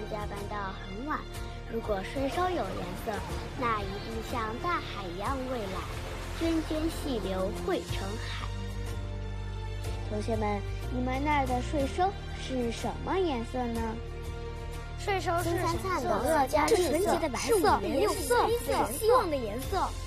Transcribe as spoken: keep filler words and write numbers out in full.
加班到很晚。如果税收有颜色，那一定像大海一样蔚蓝，涓涓细流汇成海。同学们，你们那儿的税收是什么颜色呢？ 税收是金灿灿的乐加绿色， 纯洁的白色， 是五颜六色、希望的颜色。